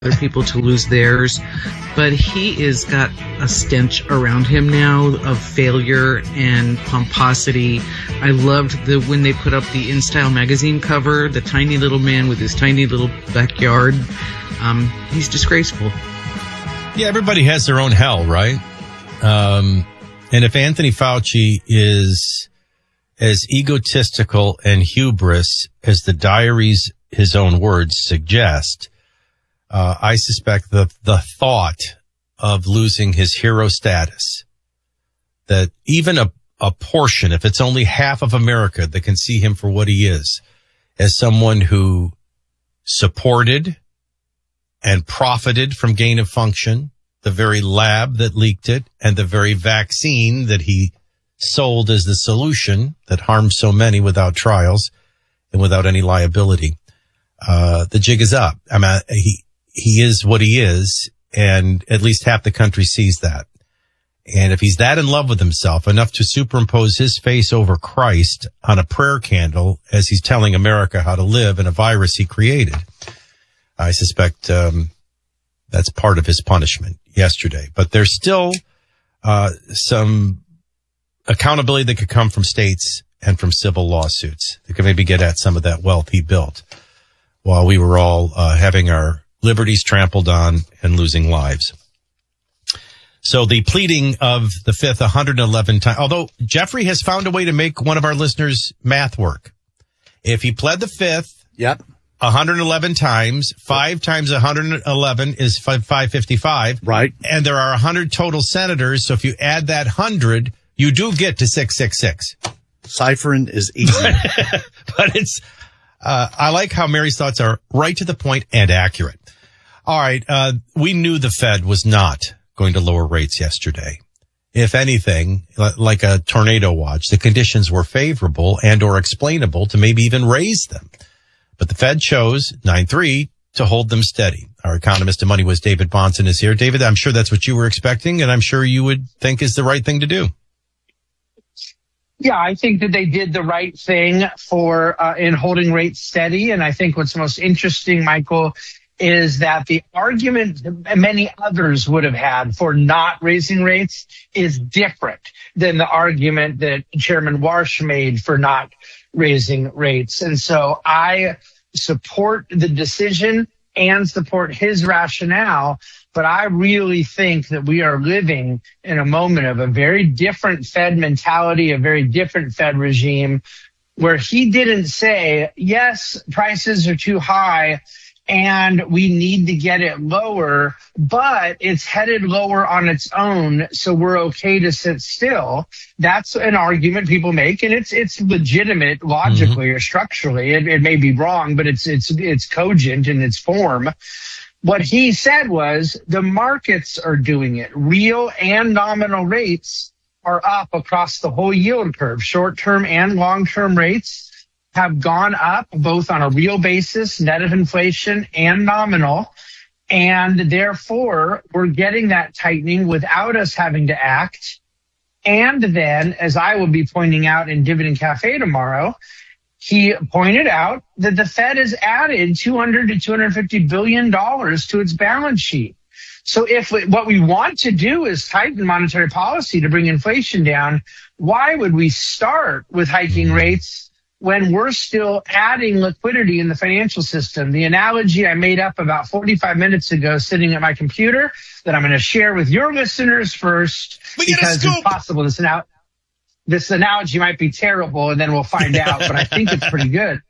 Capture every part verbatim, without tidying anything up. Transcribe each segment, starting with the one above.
other people to lose theirs, but he is got a stench around him now of failure and pomposity. I loved the when they put up the InStyle magazine cover, the tiny little man with his tiny little backyard. Um, he's disgraceful. Yeah, everybody has their own hell, right? Um, and if Anthony Fauci is as egotistical and hubris as the diaries, his own words, suggest, Uh, I suspect the the thought of losing his hero status, that even a, a portion, if it's only half of America that can see him for what he is, as someone who supported and profited from gain of function, the very lab that leaked it, and the very vaccine that he sold as the solution that harmed so many without trials and without any liability. Uh, the jig is up. I mean, he, He is what he is, and at least half the country sees that. And if he's that in love with himself, enough to superimpose his face over Christ on a prayer candle as he's telling America how to live in a virus he created, I suspect um, that's part of his punishment yesterday. But there's still uh, some accountability that could come from states and from civil lawsuits that could maybe get at some of that wealth he built while we were all uh, having our liberties trampled on and losing lives. So the pleading of the fifth one hundred eleven times, although Jeffrey has found a way to make one of our listeners' math work. If he pled the fifth, yep, one hundred eleven times, five times one hundred eleven is five fifty-five. Right. And there are one hundred total senators. So if you add that one hundred, you do get to six six six. Ciphering is easy. But it's, uh, I like how Mary's thoughts are right to the point and accurate. All right. Uh, we knew the Fed was not going to lower rates yesterday. If anything, like a tornado watch, the conditions were favorable and or explainable to maybe even raise them. But the Fed chose nine three to hold them steady. Our economist and money was David Bahnsen is here. David, I'm sure that's what you were expecting, and I'm sure you would think is the right thing to do. Yeah, I think that they did the right thing for uh, in holding rates steady. And I think what's most interesting, Michael, is that the argument many others would have had for not raising rates is different than the argument that Chairman Warsh made for not raising rates. And so I support the decision and support his rationale, but I really think that we are living in a moment of a very different Fed mentality, a very different Fed regime, where he didn't say, yes, prices are too high, and we need to get it lower, but it's headed lower on its own, so we're okay to sit still. That's an argument people make, and it's it's legitimate logically mm-hmm. or structurally. It, it may be wrong, but it's it's it's cogent in its form. What he said was the markets are doing it. Real and nominal rates are up across the whole yield curve, short-term and long-term rates have gone up both on a real basis, net of inflation, and nominal. And therefore, we're getting that tightening without us having to act. And then, as I will be pointing out in Dividend Cafe tomorrow, he pointed out that the Fed has added two hundred to two hundred fifty billion dollars to its balance sheet. So if we, what we want to do is tighten monetary policy to bring inflation down, why would we start with hiking rates when we're still adding liquidity in the financial system? The analogy I made up about forty-five minutes ago sitting at my computer that I'm going to share with your listeners first, because it's possible this, now, this analogy might be terrible, and then we'll find out, but I think it's pretty good,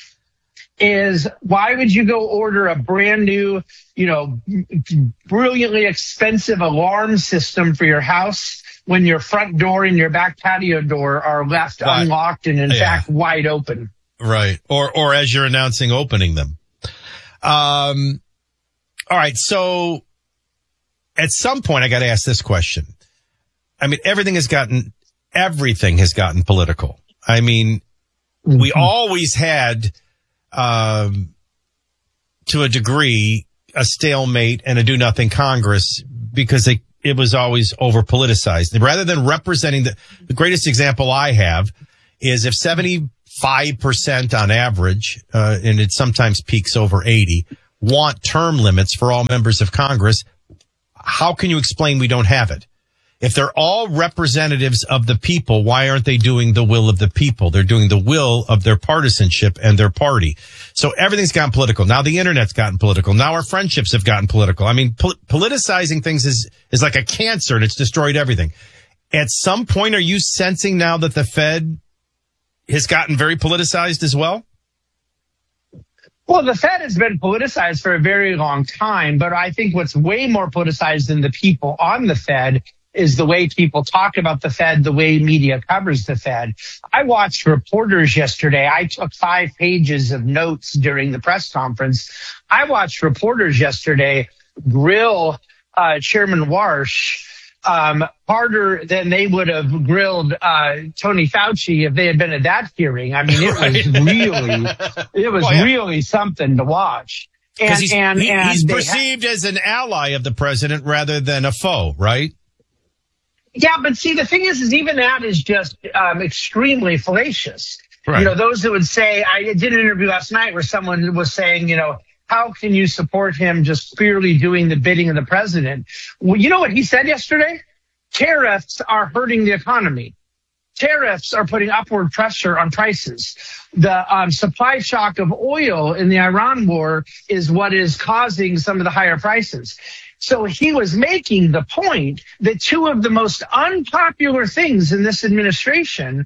is why would you go order a brand new, you know, brilliantly expensive alarm system for your house when your front door and your back patio door are left right. unlocked and, in yeah. fact, wide open? Right. Or or as you're announcing opening them. Um. All right. So at some point, I got to ask this question. I mean, everything has gotten everything has gotten political. I mean, mm-hmm. we always had, um, to a degree, a stalemate and a do-nothing Congress because they it was always over politicized. Rather than representing the, the greatest example I have is if seventy-five percent on average, uh, and it sometimes peaks over eighty, want term limits for all members of Congress. How can you explain we don't have it? If they're all representatives of the people, why aren't they doing the will of the people? They're doing the will of their partisanship and their party. So everything's gotten political. Now the internet's gotten political. Now our friendships have gotten political. I mean, pol- politicizing things is, is like a cancer, and it's destroyed everything. At some point, are you sensing now that the Fed has gotten very politicized as well? Well, the Fed has been politicized for a very long time, but I think what's way more politicized than the people on the Fed is the way people talk about the Fed, the way media covers the Fed. I watched reporters yesterday. I took five pages of notes during the press conference. I watched reporters yesterday grill uh, Chairman Warsh um, harder than they would have grilled uh, Tony Fauci if they had been at that hearing. I mean, it right. was really, it was well, yeah. really something to watch. And, he's, and, he, and he's perceived ha- as an ally of the president rather than a foe, right? Yeah, but see, the thing is, is even that is just um, extremely fallacious. Right. You know, those that would say, I did an interview last night where someone was saying, you know, how can you support him just purely doing the bidding of the president? Well, you know what he said yesterday? Tariffs are hurting the economy. Tariffs are putting upward pressure on prices. The um, supply shock of oil in the Iran war is what is causing some of the higher prices. So he was making the point that two of the most unpopular things in this administration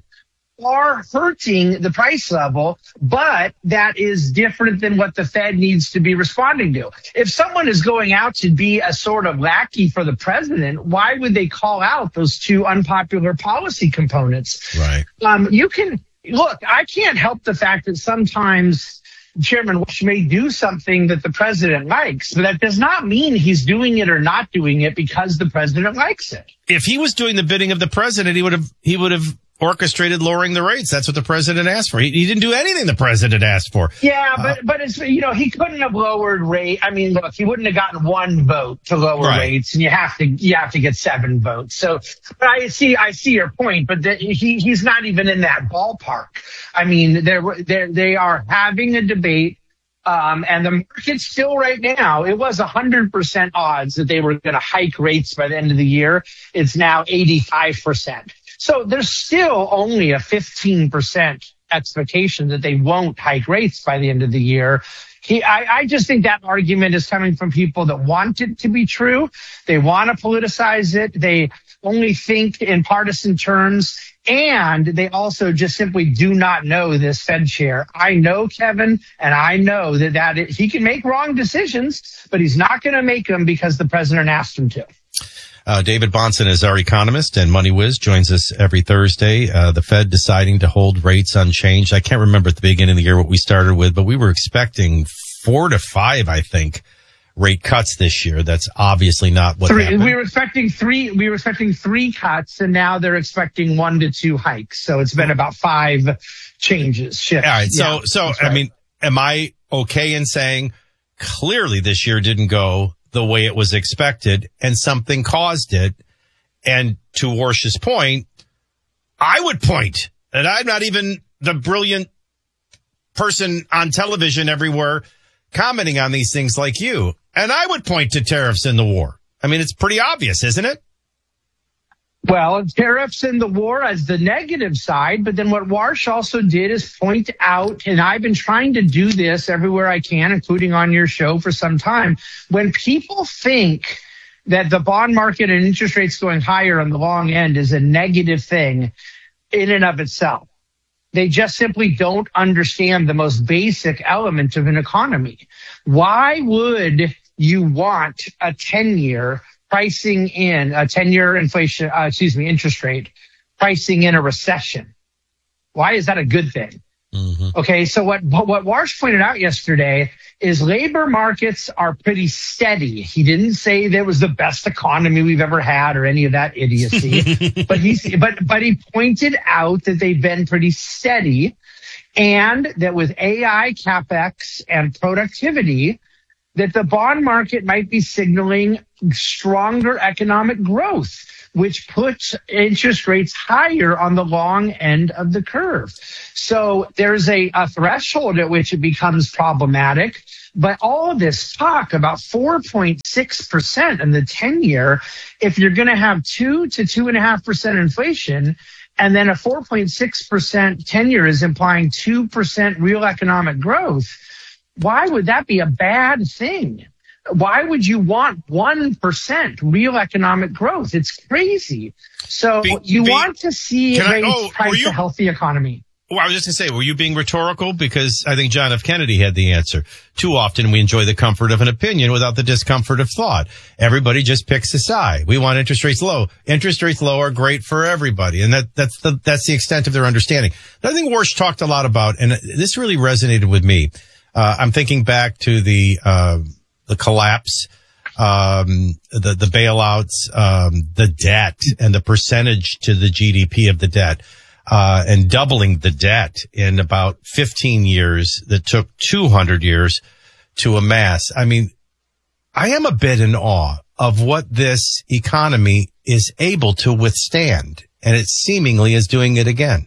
are hurting the price level, but that is different than what the Fed needs to be responding to. If someone is going out to be a sort of lackey for the president, why would they call out those two unpopular policy components? Right. Um, you can look, I can't help the fact that sometimes Chairman Warsh may do something that the president likes, but that does not mean he's doing it or not doing it because the president likes it. If he was doing the bidding of the president, he would have, he would have orchestrated lowering the rates. That's what the president asked for. He, he didn't do anything the president asked for. Yeah, but, uh, but it's, you know, he couldn't have lowered rate. I mean, look, he wouldn't have gotten one vote to lower right. rates, and you have to, you have to get seven votes. So, but I see, I see your point, but the, he, he's not even in that ballpark. I mean, they're, they're, they are having a debate. Um, and the market still right now, it was one hundred percent odds that they were going to hike rates by the end of the year. It's now eighty-five percent. So there's still only a fifteen percent expectation that they won't hike rates by the end of the year. He, I, I just think that argument is coming from people that want it to be true. They want to politicize it. They only think in partisan terms. And they also just simply do not know this Fed chair. I know Kevin, and I know that, that it, he can make wrong decisions, but he's not going to make them because the president asked him to. Uh, David Bahnsen is our economist, and Money Whiz joins us every Thursday. Uh, the Fed deciding to hold rates unchanged. I can't remember at the beginning of the year what we started with, but we were expecting four to five, I think, rate cuts this year. That's obviously not what three, happened. We were expecting three, we were expecting three cuts, and now they're expecting one to two hikes. So it's been about five changes, shifts. All right. So, yeah, so, right. I mean, am I okay in saying clearly this year didn't go the way it was expected and something caused it? And to Warsh's point, I would point, and I'm not even the brilliant person on television everywhere commenting on these things like you. And I would point to tariffs in the war. I mean, it's pretty obvious, isn't it? Well, tariffs in the war as the negative side, but then what Warsh also did is point out, and I've been trying to do this everywhere I can, including on your show for some time, when people think that the bond market and interest rates going higher on the long end is a negative thing in and of itself. They just simply don't understand the most basic element of an economy. Why would you want a ten-year pricing in a ten-year inflation, uh, excuse me, interest rate pricing in a recession? Why is that a good thing? Mm-hmm. Okay, so what what Warsh pointed out yesterday is labor markets are pretty steady. He didn't say there was the best economy we've ever had or any of that idiocy, but he but but he pointed out that they've been pretty steady, and that with A I, CapEx, and productivity, that the bond market might be signaling stronger economic growth, which puts interest rates higher on the long end of the curve. So there's a, a threshold at which it becomes problematic. But all of this talk about four point six percent in the ten year, if you're going to have two to two and a half percent inflation, and then a four point six percent ten year is implying two percent real economic growth, why would that be a bad thing? Why would you want one percent real economic growth? It's crazy. So Be, you be, want to see I, rates oh, price you, a healthy economy. Well, I was just going to say, were you being rhetorical? Because I think John F. Kennedy had the answer. Too often we enjoy the comfort of an opinion without the discomfort of thought. Everybody just picks a side. We want interest rates low. Interest rates low are great for everybody. And that, that's the, that's the extent of their understanding. Another thing Warsh talked a lot about, and this really resonated with me. Uh, I'm thinking back to the, uh, the collapse, um, the, the bailouts, um, the debt and the percentage to the G D P of the debt, uh, and doubling the debt in about fifteen years that took two hundred years to amass. I mean, I am a bit in awe of what this economy is able to withstand, and it seemingly is doing it again.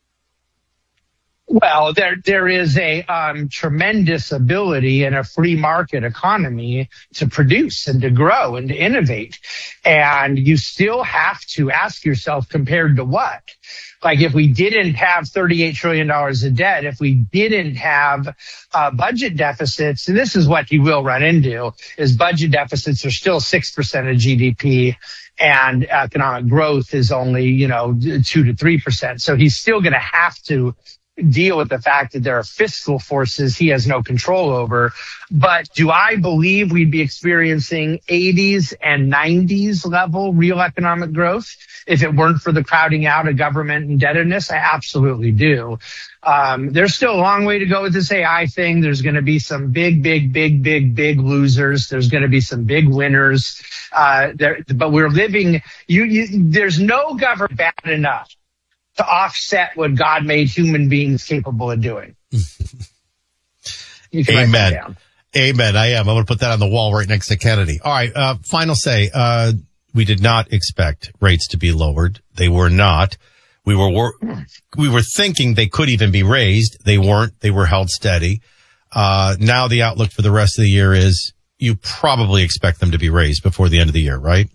Well, there there is a um, tremendous ability in a free market economy to produce and to grow and to innovate. And you still have to ask yourself, compared to what? Like if we didn't have thirty-eight trillion dollars of debt, if we didn't have uh, budget deficits, and this is what you will run into, is budget deficits are still six percent of G D P. And economic growth is only, you know, two to three percent. So he's still going to have to deal with the fact that there are fiscal forces he has no control over. But do I believe we'd be experiencing eighties and nineties level real economic growth if it weren't for the crowding out of government indebtedness? I absolutely do. Um, there's still a long way to go with this A I thing. There's going to be some big, big, big, big, big losers. There's going to be some big winners. Uh, there, but we're living, you, you, there's no government bad enough to offset what God made human beings capable of doing. You can write that down. Amen. I am. I'm going to put that on the wall right next to Kennedy. All right. Uh, final say. Uh, we did not expect rates to be lowered. They were not. We were, wor- we were thinking they could even be raised. They weren't. They were held steady. Uh, now the outlook for the rest of the year is you probably expect them to be raised before the end of the year, right?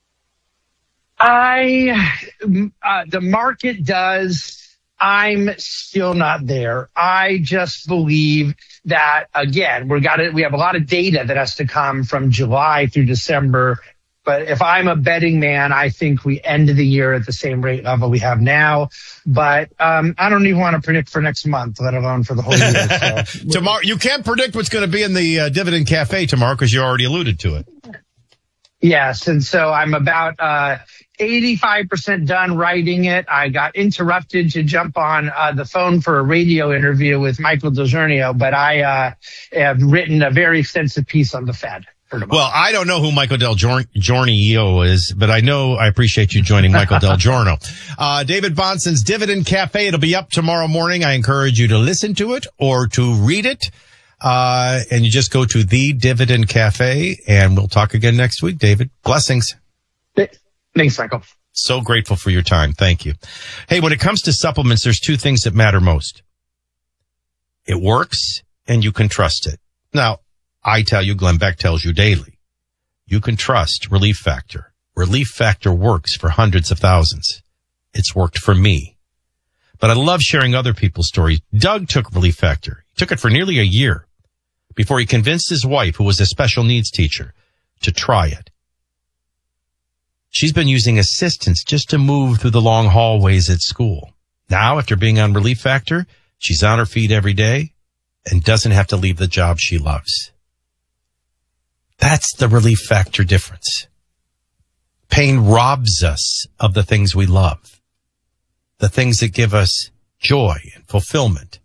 I, uh, the market does. I'm still not there. I just believe that, again, we got it. We have a lot of data that has to come from July through December. But if I'm a betting man, I think we end the year at the same rate level we have now. But um, I don't even want to predict for next month, let alone for the whole year. So. Tomorrow, you can't predict what's going to be in the uh, Dividend Cafe tomorrow because you already alluded to it. Yes, and so I'm about uh, eighty-five percent done writing it. I got interrupted to jump on uh, the phone for a radio interview with Michael DelGiorno, but I uh, have written a very extensive piece on the Fed. Well, I don't know who Michael DelGiorno is, but I know I appreciate you joining Michael DelGiorno. Uh, David Bahnsen's Dividend Cafe. It'll be up tomorrow morning. I encourage you to listen to it or to read it. Uh, and you just go to the Dividend Cafe, and we'll talk again next week, David. Blessings. Thanks, Michael. So grateful for your time. Thank you. Hey, when it comes to supplements, there's two things that matter most. It works, and you can trust it. Now, I tell you, Glenn Beck tells you daily, you can trust Relief Factor. Relief Factor works for hundreds of thousands. It's worked for me. But I love sharing other people's stories. Doug took Relief Factor. He took it for nearly a year before he convinced his wife, who was a special needs teacher, to try it. She's been using assistance just to move through the long hallways at school. Now, after being on Relief Factor, she's on her feet every day and doesn't have to leave the job she loves. That's the Relief Factor difference. Pain robs us of the things we love, the things that give us joy and fulfillment,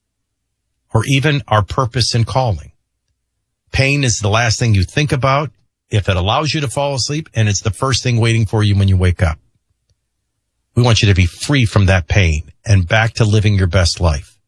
or even our purpose and calling. Pain is the last thing you think about if it allows you to fall asleep, and it's the first thing waiting for you when you wake up. We want you to be free from that pain and back to living your best life.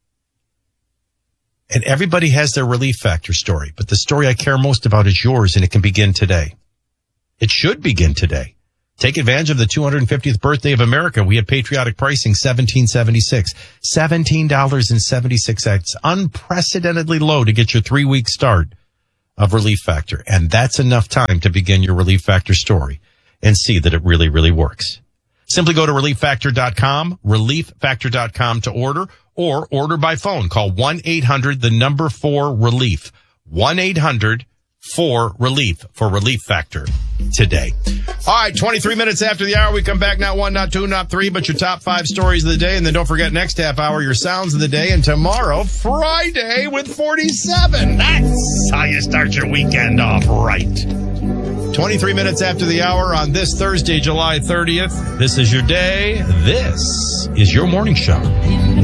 And everybody has their Relief Factor story, but the story I care most about is yours, and it can begin today. It should begin today. Take advantage of the two hundred fiftieth birthday of America. We have patriotic pricing, seventeen seventy-six, seventeen dollars and seventy-six cents, unprecedentedly low to get your three-week start of Relief Factor. And that's enough time to begin your Relief Factor story and see that it really, really works. Simply go to relief factor dot com, relief factor dot com to order, or order by phone. Call one eight hundred, the number four relief. one eight hundred four relief for Relief Factor today. All right, twenty-three minutes after the hour, we come back. Not one, not two, not three, but your top five stories of the day. And then don't forget, next half hour, your sounds of the day. And tomorrow, Friday with forty-seven. That's how you start your weekend off right. twenty-three minutes after the hour on this Thursday, July thirtieth. This is your day. This is your morning show.